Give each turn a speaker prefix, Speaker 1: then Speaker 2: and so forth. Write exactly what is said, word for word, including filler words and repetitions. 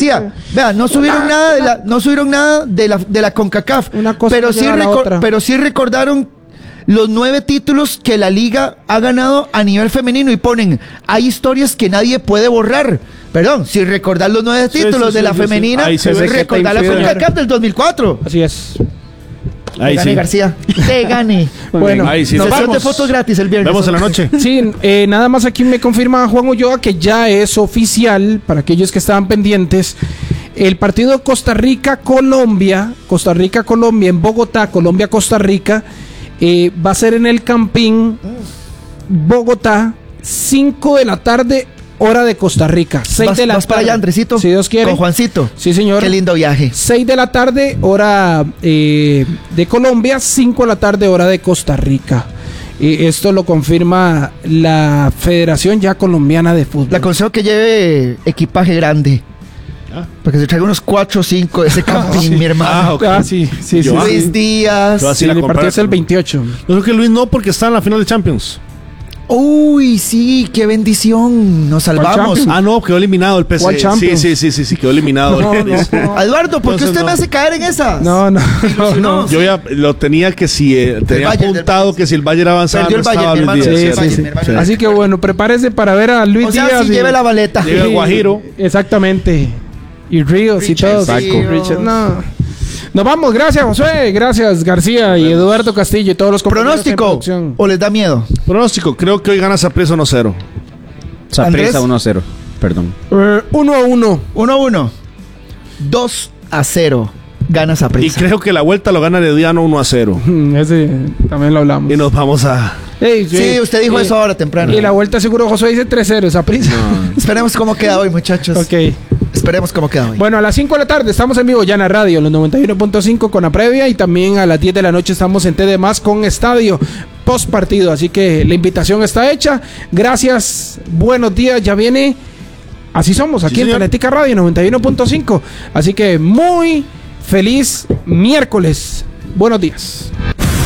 Speaker 1: García, vea, no subieron nada de la, no subieron nada de la, de la CONCACAF,
Speaker 2: Una cosa
Speaker 1: pero
Speaker 2: no
Speaker 1: sí,
Speaker 2: lleva a la
Speaker 1: recor-
Speaker 2: otra.
Speaker 1: pero sí recordaron los nueve títulos que la liga ha ganado a nivel femenino y ponen, hay historias que nadie puede borrar. Perdón, si recordar los nueve
Speaker 3: Sí,
Speaker 1: títulos
Speaker 3: sí,
Speaker 1: de
Speaker 3: sí,
Speaker 1: la
Speaker 3: sí, sí.
Speaker 1: femenina,
Speaker 3: Ahí se
Speaker 1: es
Speaker 3: ve que
Speaker 1: recordar la
Speaker 2: te influye.
Speaker 1: CONCACAF del dos mil cuatro.
Speaker 2: Así es.
Speaker 3: Ahí
Speaker 1: Te gane,
Speaker 3: sí.
Speaker 1: García. Te gane.
Speaker 2: Bueno,
Speaker 3: Ahí sí.
Speaker 2: nos
Speaker 1: Sesión
Speaker 2: vamos.
Speaker 1: de fotos gratis el viernes.
Speaker 3: Vemos en la noche.
Speaker 2: Sí, eh, nada más aquí me confirma Juan Ulloa que ya es oficial, para aquellos que estaban pendientes, el partido Costa Rica-Colombia, Costa Rica-Colombia en Bogotá, Colombia-Costa Rica, eh, va a ser en el Campín, Bogotá, cinco de la tarde, hora de Costa Rica. seis
Speaker 1: Vas,
Speaker 2: de la
Speaker 1: vas para
Speaker 2: tarde.
Speaker 1: allá, Andresito.
Speaker 2: Si Dios quiere.
Speaker 1: Con Juancito.
Speaker 2: Sí, señor.
Speaker 1: Qué lindo viaje.
Speaker 2: seis de la tarde, hora eh, de Colombia, cinco de la tarde, hora de Costa Rica. Y esto lo confirma la Federación ya Colombiana de Fútbol.
Speaker 1: Le aconsejo que lleve equipaje grande. Para que se traiga unos cuatro o cinco de ese camping, mi hermano.
Speaker 3: Ah, ok.
Speaker 2: Ah, sí, sí, sí.
Speaker 3: Yo-
Speaker 2: sí.
Speaker 1: Luis Díaz.
Speaker 3: Yo así
Speaker 2: Sí,
Speaker 3: la
Speaker 2: el
Speaker 3: comprar.
Speaker 2: partido es el veintiocho.
Speaker 3: Yo creo que Luis no, porque está en la final de Champions.
Speaker 1: Uy, sí, qué bendición. Nos salvamos.
Speaker 2: Champions?
Speaker 3: Ah, no, quedó eliminado el P S
Speaker 2: ¿Cuál
Speaker 3: G. Sí,
Speaker 2: Champions?
Speaker 3: sí, sí, sí, sí, quedó eliminado.
Speaker 2: No, no, no.
Speaker 1: Eduardo, ¿por qué
Speaker 3: Entonces
Speaker 1: usted
Speaker 3: no.
Speaker 1: me hace caer en esas?
Speaker 2: No, no, no, no.
Speaker 3: Yo ya lo tenía que si eh, tenía
Speaker 1: Bayern, del
Speaker 3: apuntado
Speaker 1: Bayern.
Speaker 3: que si el Bayern avanzaba
Speaker 1: Perdió
Speaker 3: no
Speaker 1: el
Speaker 3: estaba
Speaker 1: Bayern, mi
Speaker 3: Luis
Speaker 1: hermano.
Speaker 3: Díaz,
Speaker 2: Sí, sí,
Speaker 3: ¿cierto?
Speaker 2: sí.
Speaker 1: mi hermano.
Speaker 2: Así que bueno, prepárese para ver a Luis
Speaker 1: O sea,
Speaker 2: Díaz.
Speaker 1: sí,
Speaker 2: y-
Speaker 1: lleve la baleta.
Speaker 3: Llega el Guajiro.
Speaker 2: Exactamente. Y Ríos y
Speaker 1: Richard,
Speaker 2: todos.
Speaker 1: sí,
Speaker 2: Y Richard,
Speaker 1: Ríos.
Speaker 2: no. Nos vamos, gracias José, gracias García y Eduardo Castillo y todos los compañeros en
Speaker 1: ¿Pronóstico
Speaker 2: producción.
Speaker 1: o les da miedo?
Speaker 3: Pronóstico, creo que hoy gana Saprissa uno cero.
Speaker 1: Andrés.
Speaker 4: Saprissa uno a cero. Perdón.
Speaker 2: Eh, uno a uno.
Speaker 1: uno a uno. dos a cero. Gana
Speaker 3: Y
Speaker 1: Saprissa.
Speaker 3: creo que la vuelta lo gana Herediano uno a cero.
Speaker 2: Mm, Ese también lo hablamos.
Speaker 3: Y nos vamos a...
Speaker 2: Ey,
Speaker 1: Sí, usted dijo
Speaker 2: eh,
Speaker 1: eso ahora temprano.
Speaker 2: Y la vuelta seguro José dice tres cero, esa prisa.
Speaker 1: Esperemos cómo queda hoy, muchachos.
Speaker 2: Ok.
Speaker 1: Esperemos cómo queda hoy.
Speaker 2: Bueno, a las cinco de la tarde estamos en vivo ya en la radio, en los noventa y uno punto cinco con la previa, y también a las diez de la noche estamos en T D más con Estadio post partido. Así que la invitación está hecha. Gracias, buenos días. Ya viene Así Somos aquí
Speaker 3: Sí,
Speaker 2: en
Speaker 3: señor.
Speaker 2: Planética Radio noventa y uno punto cinco. Así que muy feliz miércoles. Buenos días.